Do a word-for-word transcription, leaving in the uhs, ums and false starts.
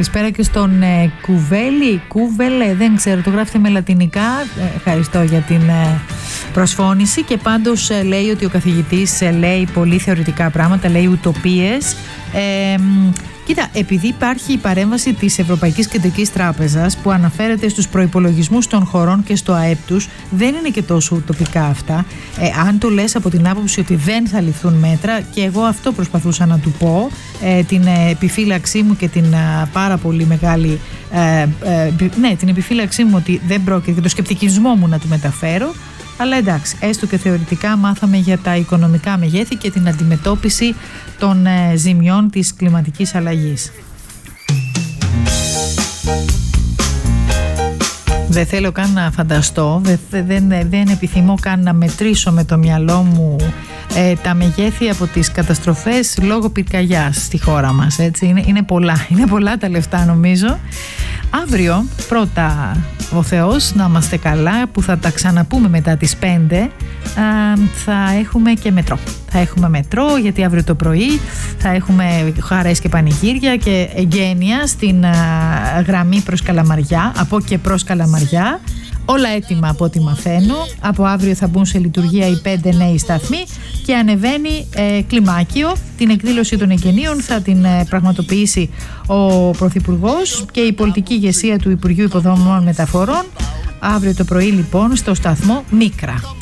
καλησπέρα και στον ε, Κουβέλη, Κούβελε, δεν ξέρω, το γράφετε με λατινικά. Ε, ευχαριστώ για την ε, προσφώνηση. Και πάντως ε, λέει ότι ο καθηγητής ε, λέει πολύ θεωρητικά πράγματα, λέει ουτοπίες. Ε, Κοίτα, επειδή υπάρχει η παρέμβαση της Ευρωπαϊκής Κεντρικής Τράπεζας που αναφέρεται στους προϋπολογισμούς των χωρών και στο ΑΕΠ τους, δεν είναι και τόσο ουτοπικά αυτά. Ε, αν το λες από την άποψη ότι δεν θα ληφθούν μέτρα, και εγώ αυτό προσπαθούσα να του πω, ε, την ε, επιφύλαξή μου και την ε, πάρα πολύ μεγάλη, ε, ε, ναι, την επιφύλαξή μου ότι δεν πρόκειται, και το σκεπτικισμό μου να του μεταφέρω. Αλλά εντάξει, έστω και θεωρητικά μάθαμε για τα οικονομικά μεγέθη και την αντιμετώπιση των ε, ζημιών της κλιματικής αλλαγής. Δεν θέλω καν να φανταστώ, δεν, δεν, δεν επιθυμώ καν να μετρήσω με το μυαλό μου ε, τα μεγέθη από τις καταστροφές λόγω πυρκαγιάς στη χώρα μας. Έτσι. Είναι, είναι πολλά, είναι πολλά τα λεφτά νομίζω. Αύριο πρώτα ο Θεός να είμαστε καλά, που θα τα ξαναπούμε μετά τις πέντε, α, θα έχουμε και μετρό. Θα έχουμε μετρό γιατί αύριο το πρωί θα έχουμε χαρές και πανηγύρια και εγγένεια στην α, γραμμή προς Καλαμαριά, από και προς Καλαμαριά. Όλα έτοιμα από ό,τι μαθαίνω. Από αύριο θα μπουν σε λειτουργία οι πέντε νέοι σταθμοί και ανεβαίνει ε, κλιμάκιο. Την εκδήλωση των εγγενείων θα την ε, πραγματοποιήσει ο Πρωθυπουργός και η πολιτική ηγεσία του Υπουργείου Υποδομών Μεταφορών. Αύριο το πρωί λοιπόν στο σταθμό Μίκρα.